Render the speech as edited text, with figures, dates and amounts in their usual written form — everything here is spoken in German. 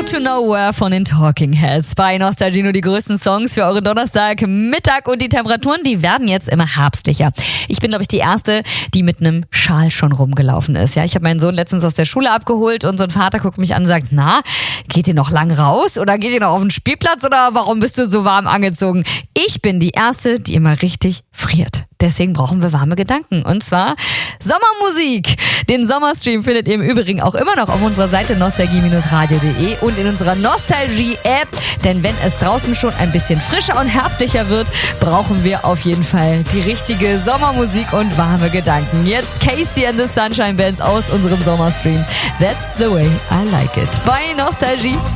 to Nowhere von den Talking Heads. Bei Nostalgie nur die größten Songs für euren Donnerstagmittag und die Temperaturen, die werden jetzt immer herbstlicher. Ich bin, glaube ich, die Erste, die mit einem Schal schon rumgelaufen ist. Ja, ich habe meinen Sohn letztens aus der Schule abgeholt und so ein Vater guckt mich an und sagt, na, geht ihr noch lang raus oder geht ihr noch auf den Spielplatz oder warum bist du so warm angezogen? Ich bin die Erste, die immer richtig friert. Deswegen brauchen wir warme Gedanken. Und zwar Sommermusik. Den Sommerstream findet ihr im Übrigen auch immer noch auf unserer Seite nostalgie-radio.de und in unserer Nostalgie-App. Denn wenn es draußen schon ein bisschen frischer und herbstlicher wird, brauchen wir auf jeden Fall die richtige Sommermusik und warme Gedanken. Jetzt Casey and the Sunshine Bands aus unserem Sommerstream. That's the way I like it. Bei Nostalgie.